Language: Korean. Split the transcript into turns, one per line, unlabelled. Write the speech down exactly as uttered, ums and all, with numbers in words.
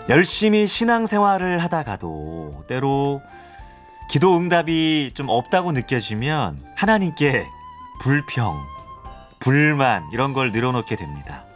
열심히 신앙생활을 하다가도 때로 기도 응답이 좀 없다고 느껴지면 하나님께 불평, 불만 이런 걸 늘어놓게 됩니다.